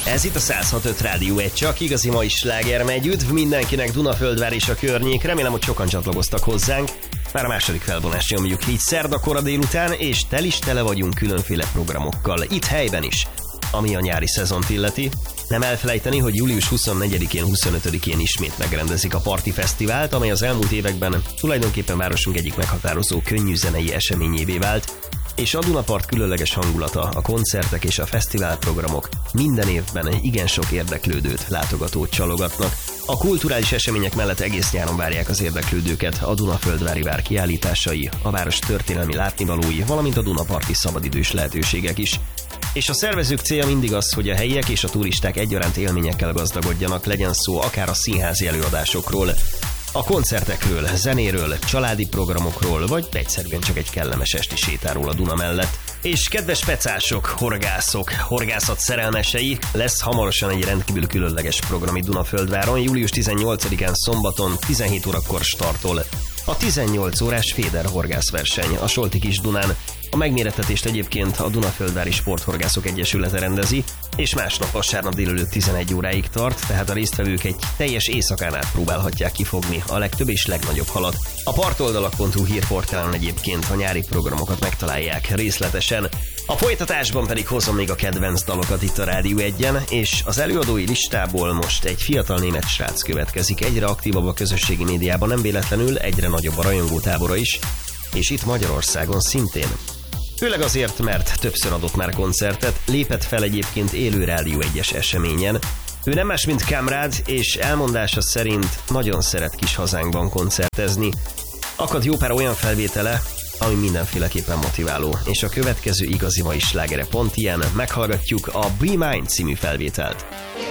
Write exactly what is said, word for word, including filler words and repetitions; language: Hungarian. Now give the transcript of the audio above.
Ez itt a száz hat öt Rádió egy, csak igazi mai sláger megy. Üdv mindenkinek Dunaföldvár és a környék. Remélem, hogy sokan csatlakoztak hozzánk. Már a második felvonást nyomjuk így szerdakora délután, és tel is tele vagyunk különféle programokkal. Itt helyben is, ami a nyári szezont illeti. Nem elfelejteni, hogy július huszonnegyedikén, huszonötödikén ismét megrendezik a Parti Fesztivált, amely az elmúlt években tulajdonképpen városunk egyik meghatározó könnyű zenei eseményévé vált, és a Dunapart különleges hangulata, a koncertek és a fesztiválprogramok minden évben igen sok érdeklődőt, látogatót csalogatnak. A kulturális események mellett egész nyáron várják az érdeklődőket a Dunaföldvári vár kiállításai, a város történelmi látnivalói, valamint a dunaparti szabadidős lehetőségek is. És a szervezők célja mindig az, hogy a helyiek és a turisták egyaránt élményekkel gazdagodjanak, legyen szó akár a színházi előadásokról, a koncertekről, zenéről, családi programokról, vagy egyszerűen csak egy kellemes esti sétáról a Duna mellett. És kedves pecások, horgászok, horgászat szerelmesei, lesz hamarosan egy rendkívül különleges program itt Dunaföldváron, július tizennyolcadikán szombaton tizenhét órakor startol a tizennyolc órás Féder horgászverseny a Solti Kis Dunán. A megmérettetést egyébként a Dunaföldvári Sporthorgászok Egyesülete rendezi, és másnap vasárnap délelőtt tizenegy óráig tart, tehát a résztvevők egy teljes éjszakán át próbálhatják kifogni a legtöbb és legnagyobb halat. A partoldalak pont hu hírportálon egyébként a nyári programokat megtalálják részletesen. A folytatásban pedig hozom még a kedvenc dalokat itt a Rádió egyen, és az előadói listából most egy fiatal német srác következik, egyre aktívabb a közösségi médiában, nem véletlenül egyre nagyobb a rajongótábora is, és itt Magyarországon szintén. Főleg azért, mert többször adott már koncertet, lépett fel egyébként élő Rádió egyes eseményen. Ő nem más, mint Kamrád, és elmondása szerint nagyon szeret kis hazánkban koncertezni. Akad jó pár olyan felvétele, ami mindenféleképpen motiváló, és a következő igazi mai slágere pont ilyen, meghallgatjuk a Be Mine című felvételt.